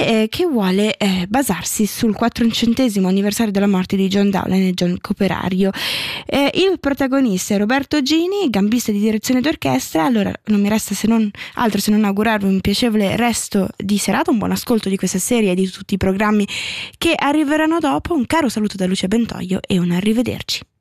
e che vuole basarsi sul 400° anniversario della morte di John Dowland e John Coperario. Il protagonista è Roberto Gini, gambista di direzione d'orchestra. Allora non mi resta altro se non augurarvi un piacevole resto di serata, un buon ascolto di questa serie e di tutti i programmi che arriveranno dopo. Un caro saluto da Lucia Bentoio e un arrivederci.